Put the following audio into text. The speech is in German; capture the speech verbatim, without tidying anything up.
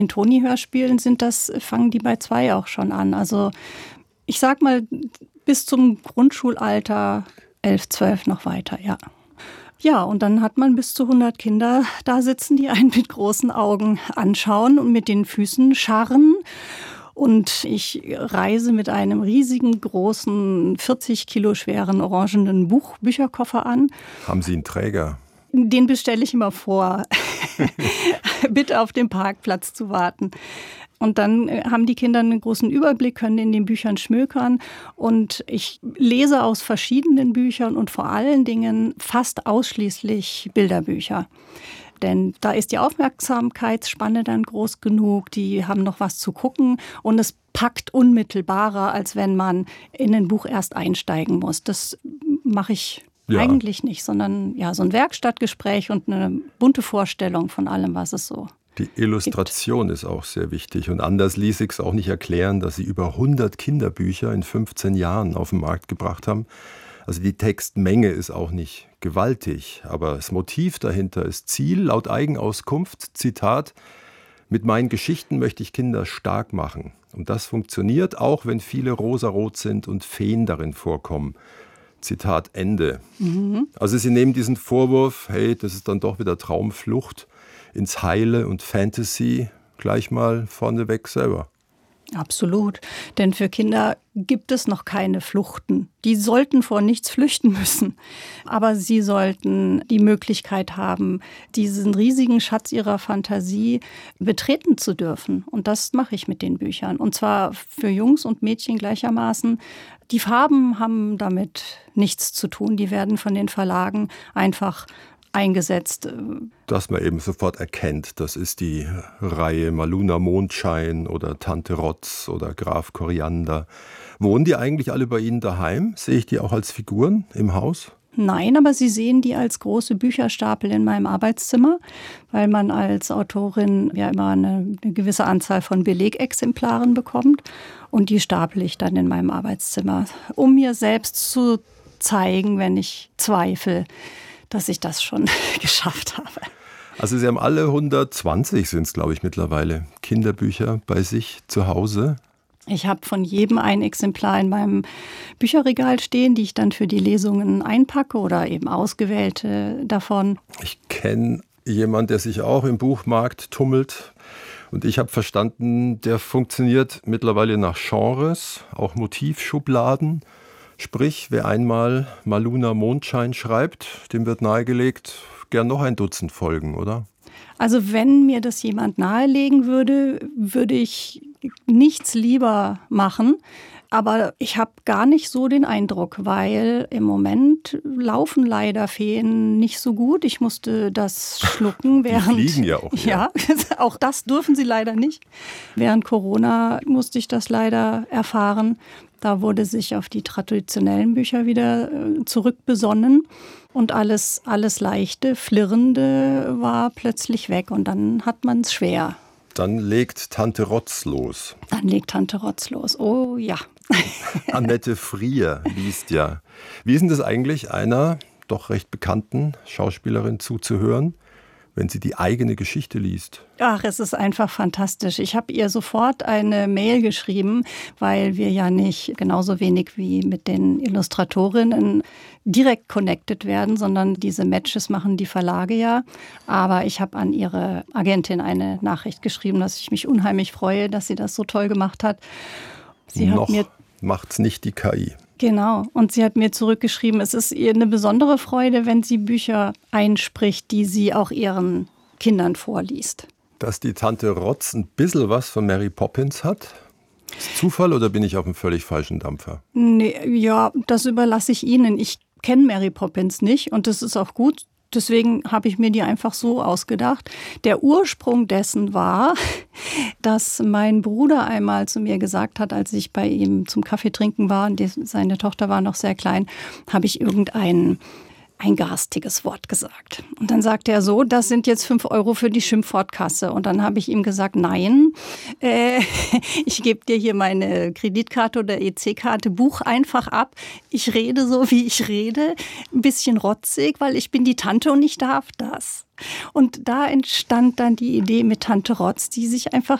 In Toni-Hörspielen sind das, fangen die bei zwei auch schon an. Also ich sag mal, bis zum Grundschulalter elf, zwölf noch weiter, ja. Ja, und dann hat man bis zu hundert Kinder da sitzen, die einen mit großen Augen anschauen und mit den Füßen scharren. Und ich reise mit einem riesigen, großen, vierzig Kilo schweren, orangenen Buch, Bücherkoffer an. Haben Sie einen Träger? Den bestelle ich immer vor. Bitte auf dem Parkplatz zu warten. Und dann haben die Kinder einen großen Überblick, können in den Büchern schmökern. Und ich lese aus verschiedenen Büchern und vor allen Dingen fast ausschließlich Bilderbücher. Denn da ist die Aufmerksamkeitsspanne dann groß genug, die haben noch was zu gucken und es packt unmittelbarer, als wenn man in ein Buch erst einsteigen muss. Das mache ich ja eigentlich nicht, sondern ja, so ein Werkstattgespräch und eine bunte Vorstellung von allem, was es so Die Illustration gibt. Ist auch sehr wichtig. Und anders ließ ich es auch nicht erklären, dass Sie über hundert Kinderbücher in fünfzehn Jahren auf den Markt gebracht haben. Also die Textmenge ist auch nicht gewaltig, aber das Motiv dahinter ist Ziel, laut Eigenauskunft, Zitat, mit meinen Geschichten möchte ich Kinder stark machen. Und das funktioniert auch, wenn viele rosarot sind und Feen darin vorkommen. Zitat Ende. Mhm. Also Sie nehmen diesen Vorwurf, hey, das ist dann doch wieder Traumflucht, ins Heile und Fantasy gleich mal vorneweg selber. Absolut, denn für Kinder gibt es noch keine Fluchten. Die sollten vor nichts flüchten müssen. Aber sie sollten die Möglichkeit haben, diesen riesigen Schatz ihrer Fantasie betreten zu dürfen. Und das mache ich mit den Büchern. Und zwar für Jungs und Mädchen gleichermaßen. Die Farben haben damit nichts zu tun. Die werden von den Verlagen einfach eingesetzt. Dass man eben sofort erkennt, das ist die Reihe Maluna Mondschein oder Tante Rotz oder Graf Koriander. Wohnen die eigentlich alle bei Ihnen daheim? Sehe ich die auch als Figuren im Haus? Nein, aber Sie sehen die als große Bücherstapel in meinem Arbeitszimmer, weil man als Autorin ja immer eine, eine gewisse Anzahl von Belegexemplaren bekommt. Und die stapel ich dann in meinem Arbeitszimmer, um mir selbst zu zeigen, wenn ich zweifle, dass ich das schon geschafft habe. Also Sie haben alle hundertzwanzig sind es, glaube ich, mittlerweile, Kinderbücher bei sich zu Hause. Ich habe von jedem ein Exemplar in meinem Bücherregal stehen, die ich dann für die Lesungen einpacke oder eben ausgewählte davon. Ich kenne jemanden, der sich auch im Buchmarkt tummelt. Und ich habe verstanden, der funktioniert mittlerweile nach Genres, auch Motivschubladen. Sprich, wer einmal Maluna Mondschein schreibt, dem wird nahegelegt, gern noch ein Dutzend folgen, oder? Also wenn mir das jemand nahelegen würde, würde ich nichts lieber machen. Aber ich habe gar nicht so den Eindruck, weil im Moment laufen leider Feen nicht so gut. Ich musste das schlucken. während Die fliegen ja auch. Ja, ja, auch das dürfen sie leider nicht. Während Corona musste ich das leider erfahren. Da wurde sich auf die traditionellen Bücher wieder zurückbesonnen. Und alles, alles Leichte, Flirrende war plötzlich weg. Und dann hat man es schwer. Dann legt Tante Rotz los. Dann legt Tante Rotz los. Oh ja. Annette Frier liest ja. Wie ist denn das eigentlich, einer doch recht bekannten Schauspielerin zuzuhören, wenn sie die eigene Geschichte liest? Ach, es ist einfach fantastisch. Ich habe ihr sofort eine Mail geschrieben, weil wir ja nicht genauso wenig wie mit den Illustratorinnen direkt connected werden, sondern diese Matches machen die Verlage ja. Aber ich habe an ihre Agentin eine Nachricht geschrieben, dass ich mich unheimlich freue, dass sie das so toll gemacht hat. Sie Noch hat mir macht's nicht die K I. Genau. Und sie hat mir zurückgeschrieben, es ist ihr eine besondere Freude, wenn sie Bücher einspricht, die sie auch ihren Kindern vorliest. Dass die Tante Rotz ein bisschen was von Mary Poppins hat? Ist Zufall oder bin ich auf einem völlig falschen Dampfer? Nee, ja, das überlasse ich Ihnen. Ich kenne Mary Poppins nicht und das ist auch gut. Deswegen habe ich mir die einfach so ausgedacht. Der Ursprung dessen war, dass mein Bruder einmal zu mir gesagt hat, als ich bei ihm zum Kaffee trinken war, und die, seine Tochter war noch sehr klein, habe ich irgendeinen ein garstiges Wort gesagt. Und dann sagte er so, das sind jetzt fünf Euro für die Schimpfwortkasse. Und dann habe ich ihm gesagt, nein, äh, ich gebe dir hier meine Kreditkarte oder E C-Karte, buch einfach ab. Ich rede so, wie ich rede, ein bisschen rotzig, weil ich bin die Tante und ich darf das. Und da entstand dann die Idee mit Tante Rotz, die sich einfach